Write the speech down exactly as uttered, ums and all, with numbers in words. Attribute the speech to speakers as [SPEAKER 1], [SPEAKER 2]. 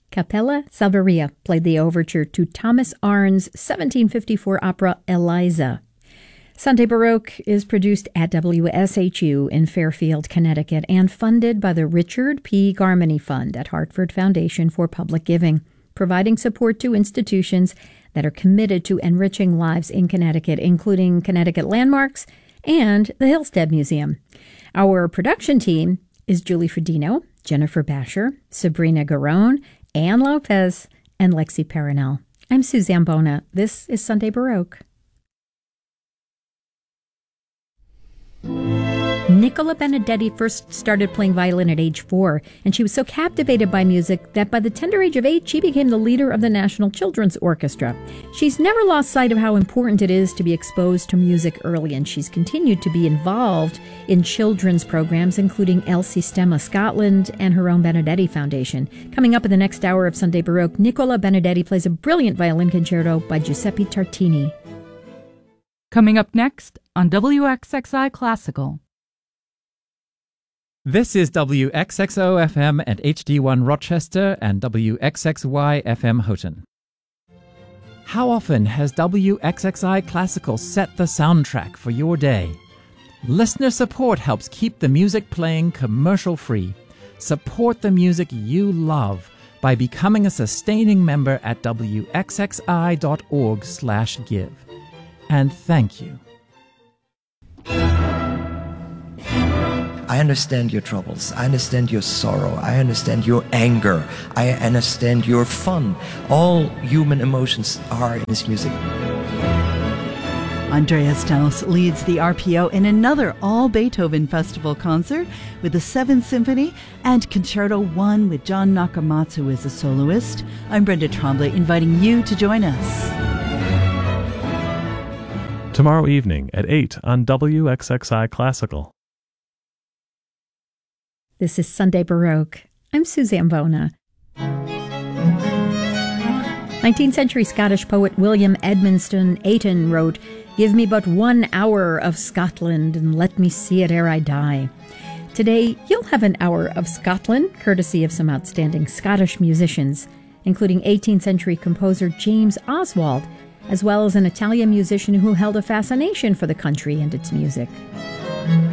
[SPEAKER 1] Capella Salvaria played the overture to Thomas Arne's seventeen fifty-four opera Eliza. Sunday Baroque is produced at W S H U in Fairfield, Connecticut, and funded by the Richard P. Garmany Fund at Hartford Foundation for Public Giving, providing support to institutions that are committed to enriching lives in Connecticut, including Connecticut Landmarks and the Hillstead Museum. Our production team is Julie Fredino, Jennifer Basher, Sabrina Garone, Ann Lopez, and Lexi Perinel. I'm Suzanne Bona. This is Sunday Baroque. Nicola Benedetti first started playing violin at age four, and she was so captivated by music that by the tender age of eight, she became the leader of the National Children's Orchestra. She's never lost sight of how important it is to be exposed to music early, and she's continued to be involved in children's programs, including El Sistema Scotland and her own Benedetti Foundation. Coming up in the next hour of Sunday Baroque, Nicola Benedetti plays a brilliant violin concerto by Giuseppe Tartini.
[SPEAKER 2] Coming up next on W X X I Classical.
[SPEAKER 3] This is W X X O F M and H D one Rochester and W X X Y F M Houghton. How often has W X X I Classical set the soundtrack for your day? Listener support helps keep the music playing commercial-free. Support the music you love by becoming a sustaining member at W X X I dot org slash give. And thank you.
[SPEAKER 4] I understand your troubles. I understand your sorrow. I understand your anger. I understand your fun. All human emotions are in this music.
[SPEAKER 5] Andreas Stanos leads the R P O in another all-Beethoven Festival concert with the Seventh Symphony and Concerto one with John Nakamatsu as a soloist. I'm Brenda Tremblay, inviting you to join us.
[SPEAKER 6] Tomorrow evening at eight on W X X I Classical.
[SPEAKER 1] This is Sunday Baroque. I'm Suzanne Bona. nineteenth century Scottish poet William Edmondson Ayton wrote, "Give me but one hour of Scotland, and let me see it ere I die." Today, you'll have an hour of Scotland, courtesy of some outstanding Scottish musicians, including eighteenth century composer James Oswald, as well as an Italian musician who held a fascination for the country and its music.